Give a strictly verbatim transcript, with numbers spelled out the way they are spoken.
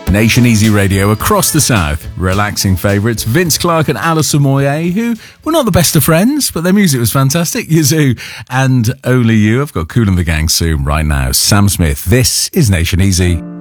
Nation Easy Radio across the South. Relaxing favourites, Vince Clarke and Alison Moyet, who were not the best of friends, but their music was fantastic. Yazoo and Only You. I've got Kool and the Gang soon right now. Sam Smith, this is Nation Easy.